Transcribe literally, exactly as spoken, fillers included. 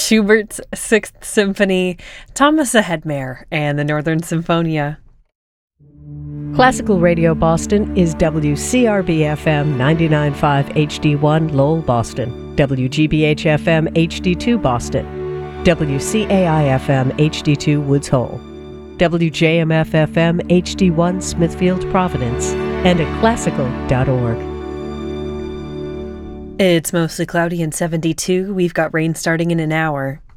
Schubert's Sixth Symphony, Thomas Hedmare, and the Northern Symphonia. Classical Radio Boston is W C R B F M ninety-nine point five H D one Lowell, Boston, W G B H F M H D two Boston, W C A I F M H D two Woods Hole, W J M F F M H D one Smithfield, Providence, and at classical dot org. It's mostly cloudy and seventy-two. We've got rain starting in an hour.